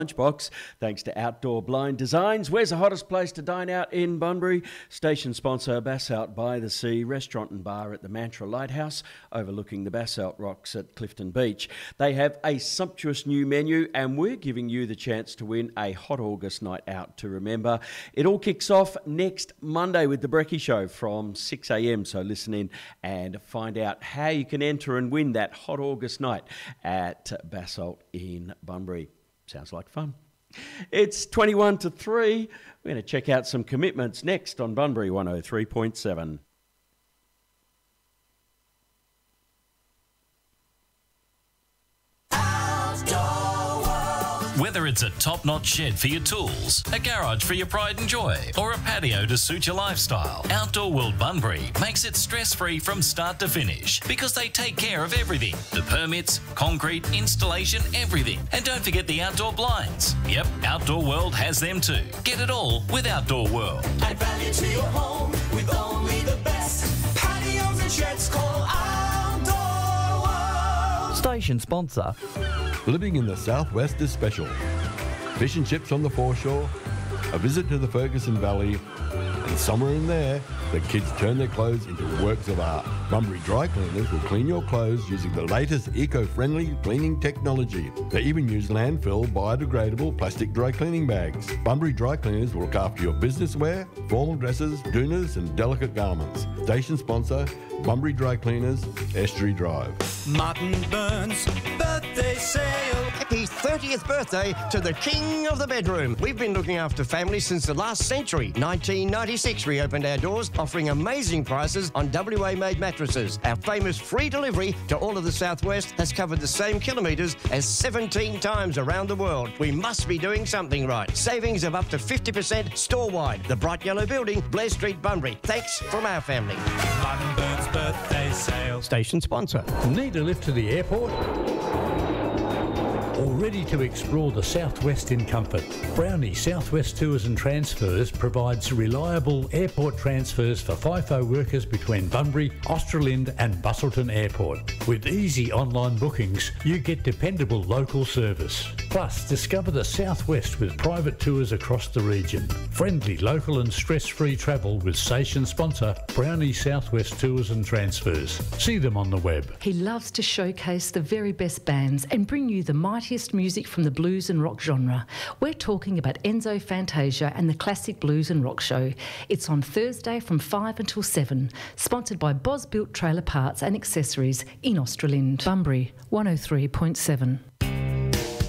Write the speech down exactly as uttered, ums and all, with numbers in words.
Lunchbox, thanks to Outdoor Blind Designs. Where's the hottest place to dine out in Bunbury? Station sponsor Basalt by the Sea, restaurant and bar at the Mantra Lighthouse, overlooking the Basalt Rocks at Clifton Beach. They have a sumptuous new menu and we're giving you the chance to win a hot August night out to remember. It all kicks off next Monday with the Brekkie Show from six a m, so listen in and find out how you can enter and win that hot August night at Basalt in Bunbury. Sounds like fun. It's twenty-one to three. We're going to check out some commitments next on Bunbury one oh three point seven. Whether it's a top-notch shed for your tools, a garage for your pride and joy, or a patio to suit your lifestyle, Outdoor World Bunbury makes it stress-free from start to finish because they take care of everything. The permits, concrete, installation, everything. And don't forget the outdoor blinds. Yep, Outdoor World has them too. Get it all with Outdoor World. Add value to your home with only the best. Patios and sheds, call Outdoor World. Station sponsor. Living in the southwest is special. Fish and chips on the foreshore, a visit to the Ferguson Valley, and somewhere in there, the kids turn their clothes into works of art. Bunbury Dry Cleaners will clean your clothes using the latest eco-friendly cleaning technology. They even use landfill biodegradable plastic dry cleaning bags. Bunbury Dry Cleaners will look after your business wear, formal dresses, doonas and delicate garments. Station sponsor, Bunbury Dry Cleaners, Estuary Drive. Martin Burns birthday sale. Happy thirtieth birthday to the king of the bedroom. We've been looking after families since the last century. nineteen ninety-six we opened our doors, offering amazing prices on W A-made mattresses. Our famous free delivery to all of the southwest has covered the same kilometres as seventeen times around the world. We must be doing something right. Savings of up to fifty percent store-wide. The bright yellow building, Blair Street, Bunbury. Thanks from our family. Martin Burns birthday sale. Station sponsor. Need a lift to the airport? Or ready to explore the southwest in comfort? Brownie Southwest Tours and Transfers provides reliable airport transfers for FIFO workers between Bunbury, Australind and Busselton Airport. With easy online bookings, you get dependable local service. Plus, discover the southwest with private tours across the region. Friendly, local and stress-free travel with station sponsor Brownie Southwest Tours and Transfers. See them on the web. He loves to showcase the very best bands and bring you the mightiest music from the blues and rock genre. We're talking about Enzo Fantasia and the Classic Blues and Rock Show. It's on Thursday from five until seven. Sponsored by Bos Built Trailer Parts and Accessories in Australind. Bunbury one oh three point seven.